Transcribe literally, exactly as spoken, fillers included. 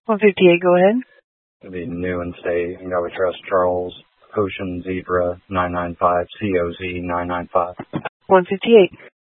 one fifty-eight, go ahead. It'll be new and state. And go with Trust Charles, Ocean Zebra nine nine five, C O Z nine nine five. one fifty-eight.